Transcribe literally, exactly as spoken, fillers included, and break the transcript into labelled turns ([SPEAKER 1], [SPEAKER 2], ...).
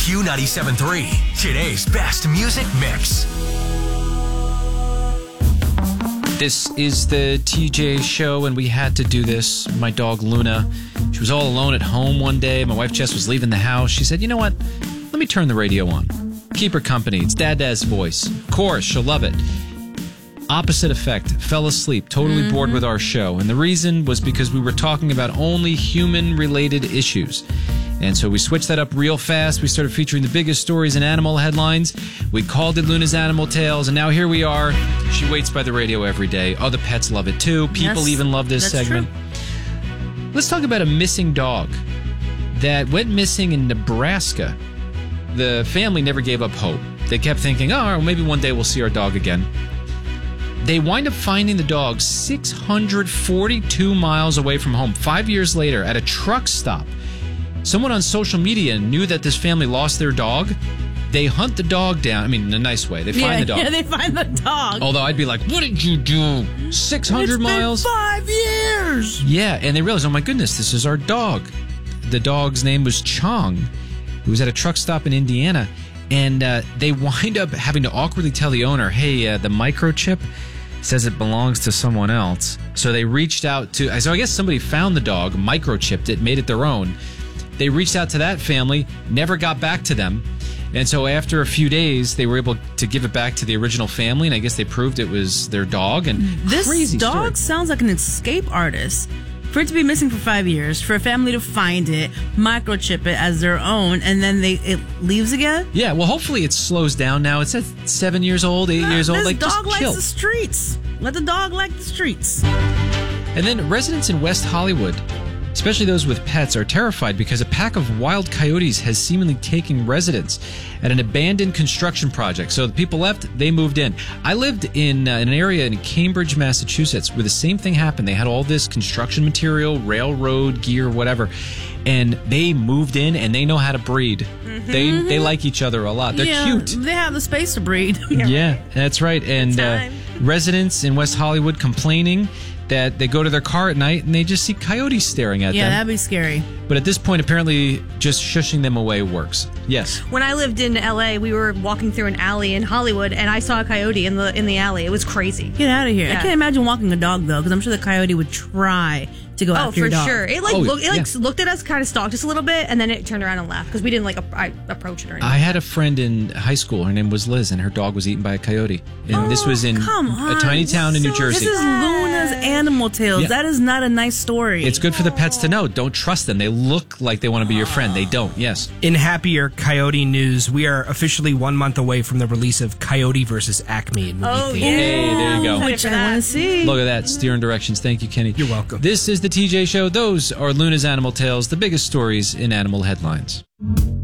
[SPEAKER 1] Q ninety-seven point three, today's best music mix.
[SPEAKER 2] This is the T J Show, and we had to do this. My dog, Luna, she was all alone at home one day. My wife, Jess, was leaving the house. She said, you know what? Let me turn the radio on. Keep her company. It's Dad-Dad's voice. Of course, she'll love it. Opposite effect. Fell asleep. Totally mm-hmm. bored with our show. And the reason was because we were talking about only human-related issues. And so we switched that up real fast. We started featuring the biggest stories in animal headlines. We called it Luna's Animal Tales, and now here we are. She waits by the radio every day. Other pets love it too. People yes, even love this segment. True. Let's talk about a missing dog that went missing in Nebraska. The family never gave up hope. They kept thinking, oh, well, maybe one day we'll see our dog again. They wind up finding the dog six hundred forty-two miles away from home, five years later, at a truck stop. Someone on social media knew that this family lost their dog. They hunt the dog down. I mean, in a nice way. They find
[SPEAKER 3] yeah,
[SPEAKER 2] the dog.
[SPEAKER 3] Yeah, they find the dog.
[SPEAKER 2] Although I'd be like, what did you do? six hundred
[SPEAKER 3] it's
[SPEAKER 2] miles?
[SPEAKER 3] Been five years.
[SPEAKER 2] Yeah, and they realized, oh my goodness, this is our dog. The dog's name was Chong. He was at a truck stop in Indiana. And uh, they wind up having to awkwardly tell the owner, hey, uh, the microchip says it belongs to someone else. So they reached out to, so I guess somebody found the dog, microchipped it, made it their own. They reached out to that family, never got back to them. And so after a few days, they were able to give it back to the original family, and I guess they proved it was their dog. And
[SPEAKER 3] this
[SPEAKER 2] crazy
[SPEAKER 3] dog
[SPEAKER 2] story.
[SPEAKER 3] Sounds like an escape artist. For it to be missing for five years, for a family to find it, microchip it as their own, and then they it leaves again?
[SPEAKER 2] Yeah, well, hopefully it slows down now. It's at seven years old, eight
[SPEAKER 3] uh,
[SPEAKER 2] years old.
[SPEAKER 3] This
[SPEAKER 2] Like,
[SPEAKER 3] dog
[SPEAKER 2] just
[SPEAKER 3] likes
[SPEAKER 2] chill.
[SPEAKER 3] the streets. Let the dog like the streets.
[SPEAKER 2] And then residents in West Hollywood, especially those with pets, are terrified because a pack of wild coyotes has seemingly taken residence at an abandoned construction project. So the people left, they moved in. I lived in, uh, in an area in Cambridge, Massachusetts, where the same thing happened. They had all this construction material, railroad gear, whatever, and they moved in, and they know how to breed. Mm-hmm. They they like each other a lot. They're
[SPEAKER 3] yeah,
[SPEAKER 2] cute.
[SPEAKER 3] They have the space to breed.
[SPEAKER 2] Yeah, that's right. And uh, residents in West Hollywood complaining that they go to their car at night and they just see coyotes staring at
[SPEAKER 3] yeah,
[SPEAKER 2] them.
[SPEAKER 3] Yeah, that'd be scary.
[SPEAKER 2] But at this point, apparently, just shushing them away works. Yes.
[SPEAKER 4] When I lived in L A, we were walking through an alley in Hollywood, and I saw a coyote in the in the alley. It was crazy.
[SPEAKER 3] Get out of here!
[SPEAKER 4] Yeah.
[SPEAKER 3] I can't imagine walking a dog though, because I'm sure the coyote would try to go
[SPEAKER 4] oh,
[SPEAKER 3] after your
[SPEAKER 4] for
[SPEAKER 3] dog.
[SPEAKER 4] sure. It like
[SPEAKER 2] oh,
[SPEAKER 4] look, it like
[SPEAKER 2] yeah.
[SPEAKER 4] looked at us, kind of stalked us a little bit, and then it turned around and left because we didn't like ap- I approach it or anything.
[SPEAKER 2] I had a friend in high school. Her name was Liz, and her dog was eaten by a coyote. And
[SPEAKER 3] oh,
[SPEAKER 2] this was in
[SPEAKER 3] come on.
[SPEAKER 2] a tiny town in New
[SPEAKER 3] So
[SPEAKER 2] Jersey.
[SPEAKER 3] This is Luna's Animal Tales.
[SPEAKER 2] Yeah.
[SPEAKER 3] That is not a nice story.
[SPEAKER 2] It's good for the pets to know. Don't trust them. They look like they want to be your friend. They don't. Yes.
[SPEAKER 5] In happier coyote news, we are officially one month away from the release of Coyote versus Acme in movie
[SPEAKER 4] Oh,
[SPEAKER 5] theaters.
[SPEAKER 4] yeah.
[SPEAKER 2] Hey, there you go.
[SPEAKER 3] Which I want to see.
[SPEAKER 2] Look at that. Steering directions. Thank you, Kenny.
[SPEAKER 5] You're welcome.
[SPEAKER 2] This is the T J Show. Those are Luna's Animal Tales, the biggest stories in animal headlines.